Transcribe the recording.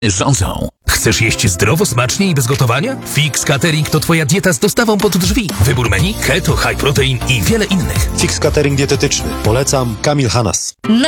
rządzą. Chcesz jeść zdrowo, smacznie i bez gotowania? Fix Catering to twoja dieta z dostawą pod drzwi. Wybór menu, keto, high protein i wiele innych. Fix Catering dietetyczny. Polecam Kamil Hanas.